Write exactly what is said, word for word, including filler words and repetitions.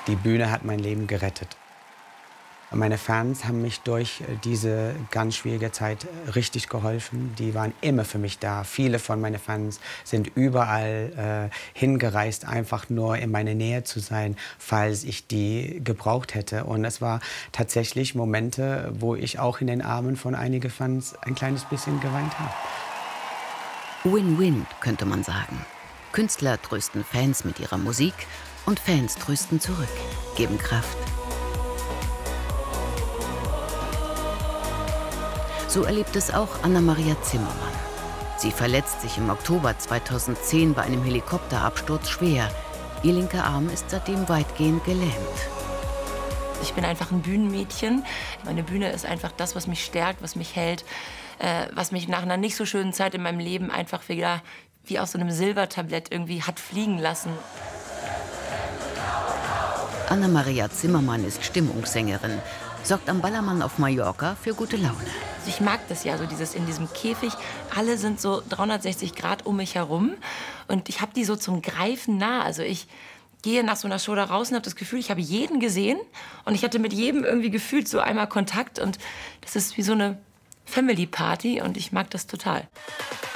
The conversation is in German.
Die Bühne hat mein Leben gerettet. Meine Fans haben mich durch diese ganz schwierige Zeit richtig geholfen. Die waren immer für mich da. Viele von meinen Fans sind überall äh, hingereist, einfach nur in meine Nähe zu sein, falls ich die gebraucht hätte. Und es war tatsächlich Momente, wo ich auch in den Armen von einigen Fans ein kleines bisschen geweint habe. Win-win, könnte man sagen. Künstler trösten Fans mit ihrer Musik und Fans trösten zurück, geben Kraft. So erlebt es auch Anna-Maria Zimmermann. Sie verletzt sich im Oktober zweitausendzehn bei einem Helikopterabsturz schwer. Ihr linker Arm ist seitdem weitgehend gelähmt. Ich bin einfach ein Bühnenmädchen. Meine Bühne ist einfach das, was mich stärkt, was mich hält, äh, was mich nach einer nicht so schönen Zeit in meinem Leben einfach wieder wie aus so einem Silbertablett irgendwie hat fliegen lassen. Anna-Maria Zimmermann ist Stimmungssängerin, sorgt am Ballermann auf Mallorca für gute Laune. Also ich mag das ja, so dieses in diesem Käfig. Alle sind so dreihundertsechzig Grad um mich herum und ich habe die so zum Greifen nah. Also ich gehe nach so einer Show da raus und habe das Gefühl, ich habe jeden gesehen und ich hatte mit jedem irgendwie gefühlt so einmal Kontakt und das ist wie so eine Family Party und ich mag das total.